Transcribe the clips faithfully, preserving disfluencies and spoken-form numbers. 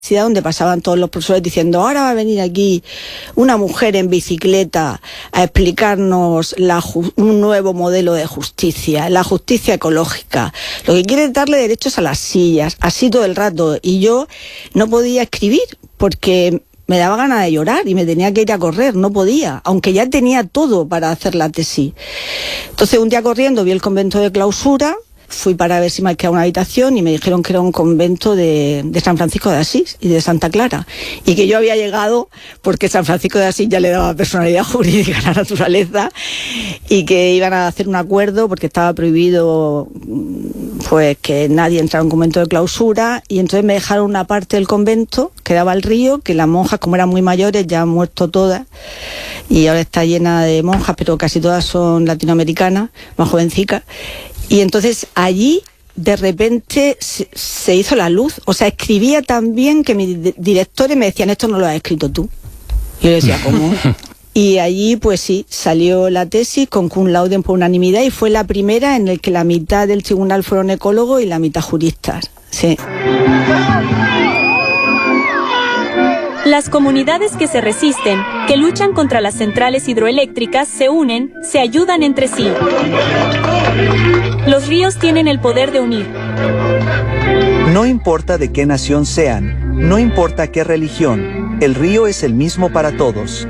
donde pasaban todos los profesores diciendo ahora va a venir aquí una mujer en bicicleta a explicarnos la ju- un nuevo modelo de justicia, la justicia ecológica. Lo que quiere es darle derechos a las sillas, así todo el rato. Y yo no podía escribir porque me daba ganas de llorar y me tenía que ir a correr, no podía, aunque ya tenía todo para hacer la tesis. Entonces un día corriendo vi el convento de clausura, fui para ver si me quedaba una habitación y me dijeron que era un convento de, de San Francisco de Asís y de Santa Clara, y que yo había llegado porque San Francisco de Asís ya le daba personalidad jurídica a la naturaleza y que iban a hacer un acuerdo porque estaba prohibido pues que nadie entrara a un convento de clausura, y entonces me dejaron una parte del convento que daba al río, que las monjas, como eran muy mayores, ya han muerto todas y ahora está llena de monjas, pero casi todas son latinoamericanas, más jovencicas. Y entonces allí de repente se, se hizo la luz. O sea, escribía tan bien que mis di- directores me decían, esto no lo has escrito tú. Y yo decía, ¿cómo? Y allí, pues sí, salió la tesis con cum laude por unanimidad y fue la primera en la que la mitad del tribunal fueron ecólogos y la mitad juristas. Sí. Las comunidades que se resisten, que luchan contra las centrales hidroeléctricas, se unen, se ayudan entre sí. Los ríos tienen el poder de unir. No importa de qué nación sean, no importa qué religión, el río es el mismo para todos.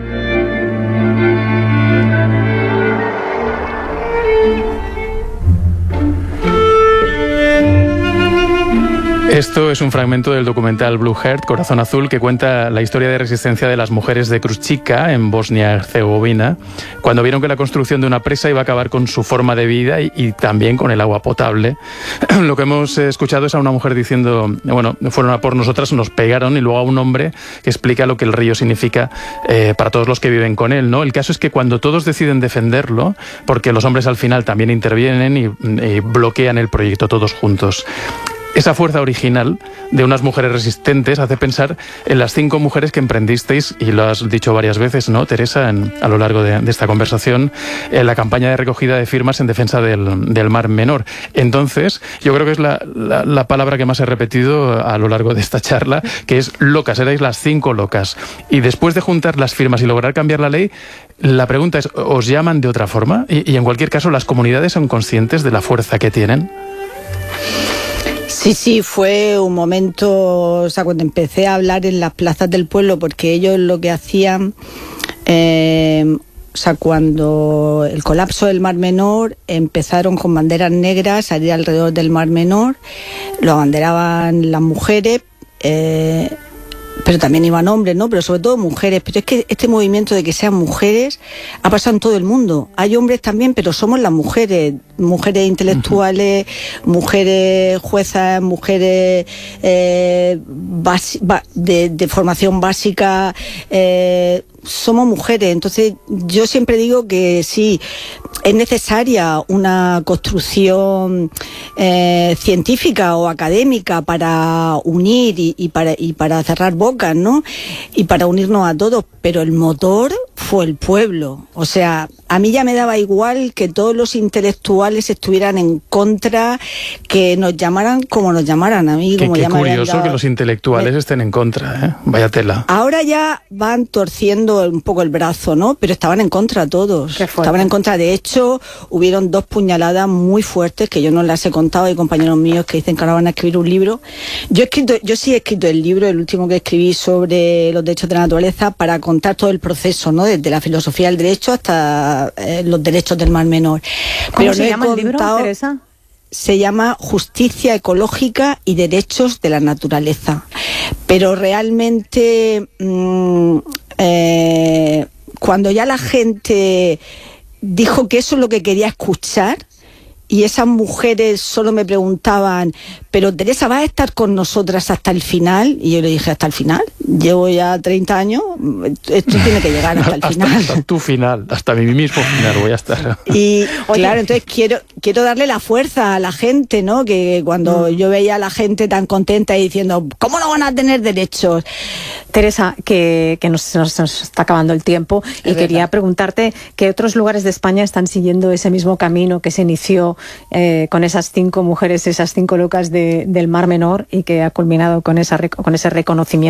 Esto es un fragmento del documental Blue Heart, Corazón Azul, que cuenta la historia de resistencia de las mujeres de Kruščica, en Bosnia-Herzegovina, cuando vieron que la construcción de una presa iba a acabar con su forma de vida y, y también con el agua potable. Lo que hemos escuchado es a una mujer diciendo, bueno, fueron a por nosotras, nos pegaron, y luego a un hombre que explica lo que el río significa eh, para todos los que viven con él, ¿no? El caso es que cuando todos deciden defenderlo, porque los hombres al final también intervienen y, y bloquean el proyecto todos juntos, esa fuerza original de unas mujeres resistentes hace pensar en las cinco mujeres que emprendisteis, y lo has dicho varias veces, ¿no, Teresa, en, a lo largo de, de esta conversación, en la campaña de recogida de firmas en defensa del, del Mar Menor. Entonces, yo creo que es la, la, la palabra que más he repetido a lo largo de esta charla, que es locas, erais las cinco locas. Y después de juntar las firmas y lograr cambiar la ley, la pregunta es, ¿os llaman de otra forma? Y, y en cualquier caso, ¿las comunidades son conscientes de la fuerza que tienen? Sí, sí, fue un momento, o sea, cuando empecé a hablar en las plazas del pueblo, porque ellos lo que hacían, eh, o sea, cuando el colapso del Mar Menor, empezaron con banderas negras a ir alrededor del Mar Menor, lo abanderaban las mujeres, eh, pero también iban hombres, ¿no? Pero sobre todo mujeres. Pero es que este movimiento de que sean mujeres ha pasado en todo el mundo. Hay hombres también, pero somos las mujeres, mujeres intelectuales, uh-huh. mujeres juezas, mujeres eh, basi- ba- de, de formación básica, eh, somos mujeres. Entonces yo siempre digo que sí, es necesaria una construcción eh, científica o académica para unir y, y para y para cerrar bocas, ¿no? Y para unirnos a todos, pero el motor fue el pueblo. O sea, a mí ya me daba igual que todos los intelectuales estuvieran en contra, que nos llamaran como nos llamaran a mí. Qué, como qué ya me curioso dado... que los intelectuales me... estén en contra, ¿eh? Vaya tela. Ahora ya van torciendo un poco el brazo, ¿no? Pero estaban en contra todos. Estaban en contra. De hecho, hubieron dos puñaladas muy fuertes que yo no las he contado. Hay compañeros míos que dicen que ahora van a escribir un libro. Yo he escrito, yo sí he escrito el libro, el último que escribí sobre los derechos de la naturaleza, para contar todo el proceso, ¿no? Desde la filosofía del derecho hasta eh, los derechos del Mar Menor. ¿Cómo Pero se no llama he el libro, contado, Teresa? Se llama Justicia Ecológica y Derechos de la Naturaleza. Pero realmente mmm, eh, cuando ya la gente dijo que eso es lo que quería escuchar, y esas mujeres solo me preguntaban, pero Teresa, ¿vas a estar con nosotras hasta el final? Y yo le dije, ¿hasta el final? Llevo ya treinta años, esto tiene que llegar hasta el hasta, final. Hasta tu final, hasta mi mismo final voy a estar. Y claro, entonces quiero quiero darle la fuerza a la gente, ¿no? Que cuando mm. yo veía a la gente tan contenta y diciendo, ¿cómo no van a tener derechos? Teresa, que, que nos, nos, nos está acabando el tiempo es y verdad. Quería preguntarte qué otros lugares de España están siguiendo ese mismo camino que se inició eh, con esas cinco mujeres, esas cinco locas de, del Mar Menor y que ha culminado con, esa, con ese reconocimiento